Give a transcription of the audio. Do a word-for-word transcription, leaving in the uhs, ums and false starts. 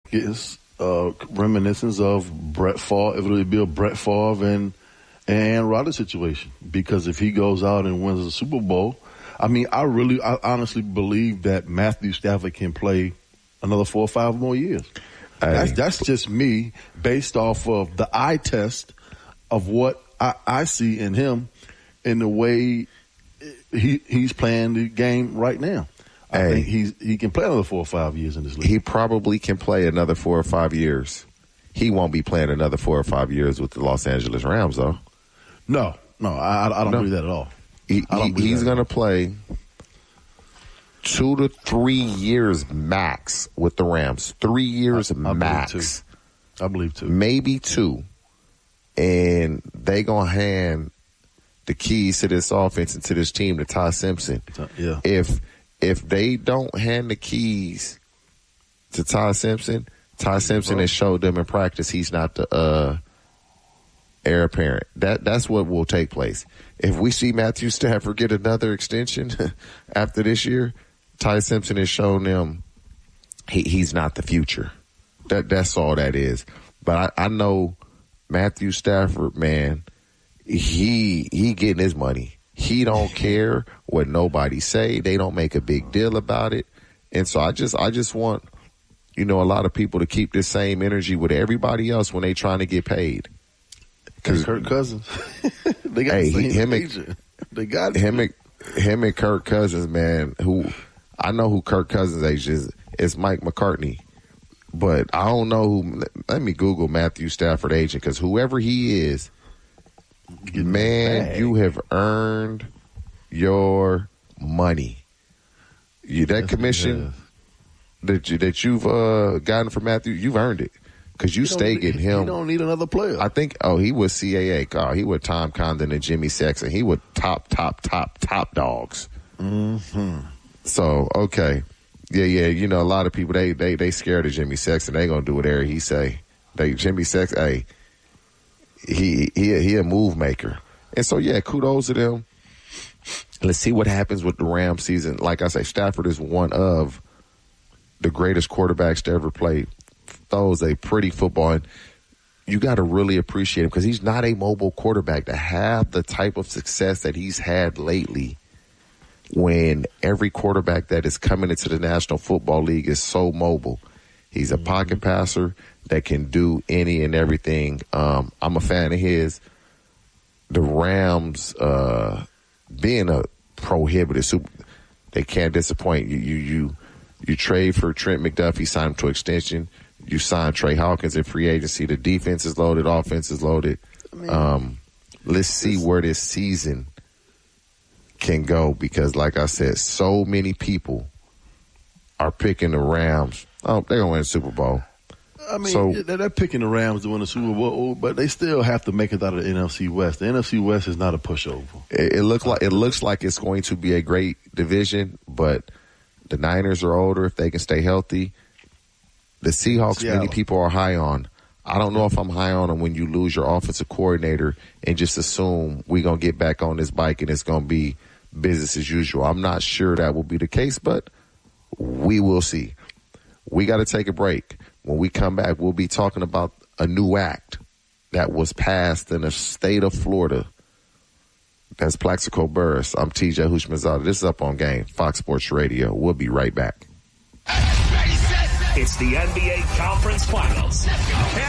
getting uh, reminiscence of Brett Favre. It would be a Brett Favre and and Aaron Rodgers situation, because if he goes out and wins the Super Bowl, I mean, I really, I honestly believe that Matthew Stafford can play another four or five more years. Hey. That's, that's just me based off of the eye test of what I, I see in him in the way he he's playing the game right now. I hey. think he's he can play another four or five years in this league. He probably can play another four or five years. He won't be playing another four or five years with the Los Angeles Rams, though. No, no, I, I don't no. believe that at all. He, he, he's going to play two to three years max with the Rams. Three years I, I max. Believe two. I believe two. Maybe two. And they going to hand the keys to this offense and to this team to Ty Simpson. Yeah. If if they don't hand the keys to Ty Simpson, Ty Simpson has showed them in practice he's not the uh, heir apparent. That that's what will take place. If we see Matthew Stafford get another extension after this year, Ty Simpson has shown them he, he's not the future. That that's all that is. But I, I know Matthew Stafford, man, he he getting his money. He don't care what nobody say. They don't make a big deal about it. And so I just I just want, you know, a lot of people to keep this same energy with everybody else when they trying to get paid. Because Kirk Cousins, they got hey, the same him agent. And, they got him and, him and Kirk Cousins, man. Who I know who Kirk Cousins' agent is. It's Mike McCartney, but I don't know who. Let me Google Matthew Stafford agent, because whoever he is, man, you have earned your money. You that Yes, commission that you that you've uh, gotten from Matthew, you've earned it. Because you stay need, getting him. You don't need another player. I think, oh, he was C A A. Oh, he was Tom Condon and Jimmy Sexton. He was top, top, top, top dogs. Mm-hmm. So, okay. Yeah, yeah. You know, a lot of people, they they they scared of Jimmy Sexton. They going to do whatever he say. They Jimmy Sexton, hey, he, he, he a move maker. And so, yeah, kudos to them. Let's see what happens with the Rams season. Like I say, Stafford is one of the greatest quarterbacks to ever play. Throws a pretty football, and you got to really appreciate him because he's not a mobile quarterback. To have the type of success that he's had lately, when every quarterback that is coming into the National Football League is so mobile. He's a mm-hmm. pocket passer that can do any and everything. Um, I'm a fan of his. The Rams, uh, being a prohibitive super, they can't disappoint you. You you you trade for Trent McDuffie, sign him to extension. You signed Trey Hawkins in free agency. The defense is loaded. Offense is loaded. I mean, um, let's see where this season can go because, like I said, so many people are picking the Rams. Oh, they're going to win the Super Bowl. I mean, so, they're picking the Rams to win the Super Bowl, but they still have to make it out of the N F C West. The N F C West is not a pushover. It, it, look like, it looks like it's going to be a great division, but the Niners are older if they can stay healthy. The Seahawks, Seattle. Many people are high on. I don't know if I'm high on them when you lose your offensive coordinator and just assume we're going to get back on this bike and it's going to be business as usual. I'm not sure that will be the case, but we will see. We got to take a break. When we come back, we'll be talking about a new act that was passed in the state of Florida. That's Plaxico Burress. I'm T J Houshmandzadeh. This is Up on Game, Fox Sports Radio. We'll be right back. It's the N B A Conference Finals.